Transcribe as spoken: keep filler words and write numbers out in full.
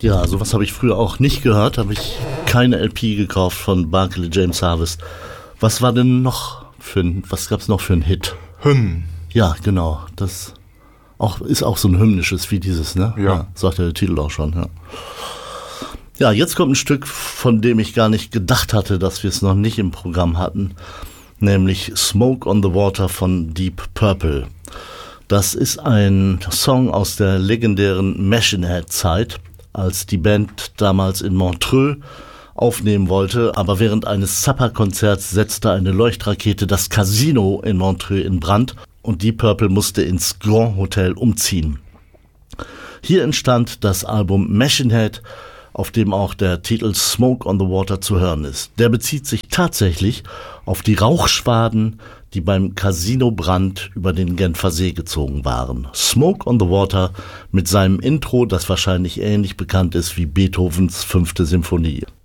Ja, sowas habe ich früher auch nicht gehört, habe ich keine L P gekauft von Barclay James Harvest. Was war denn noch für ein, was gab's noch für einen Hit? Hymn. Ja, genau, das auch, ist auch so ein hymnisches wie dieses, ne? Ja. Ja, sagt der Titel auch schon, ja. Ja, jetzt kommt ein Stück, von dem ich gar nicht gedacht hatte, dass wir es noch nicht im Programm hatten, nämlich Smoke on the Water von Deep Purple. Das ist ein Song aus der legendären Machine Head-Zeit, als die Band damals in Montreux aufnehmen wollte, aber während eines Zappa-Konzerts setzte eine Leuchtrakete das Casino in Montreux in Brand und Deep Purple musste ins Grand Hotel umziehen. Hier entstand das Album Machine Head, auf dem auch der Titel Smoke on the Water zu hören ist. Der bezieht sich tatsächlich auf die Rauchschwaden, die beim Casinobrand über den Genfer See gezogen waren. Smoke on the Water mit seinem Intro, das wahrscheinlich ähnlich bekannt ist wie Beethovens fünfte Symphonie.